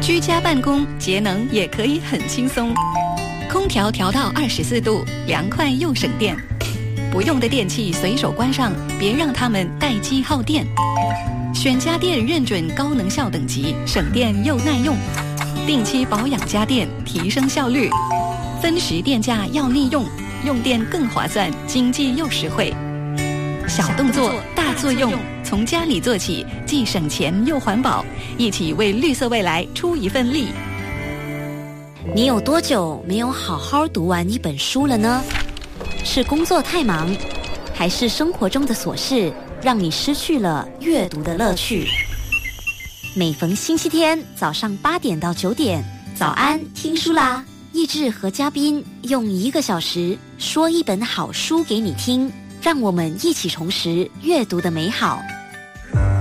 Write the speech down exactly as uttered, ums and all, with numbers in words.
居家办公节能也可以很轻松，空调调到二十四度，凉快又省电。不用的电器随手关上，别让它们待机耗电。选家电认准高能效等级，省电又耐用。定期保养家电，提升效率。分时电价要利用，用电更划算，经济又实惠。小动作大作用，从家里做起，既省钱又环保，一起为绿色未来出一份力。 你有多久没有好好读完一本书了呢？是工作太忙，还是生活中的琐事让你失去了阅读的乐趣？每逢星期天早上八点到九点，早安听书啦！益智和嘉宾用一个小时说一本好书给你听，让我们一起重拾阅读的美好。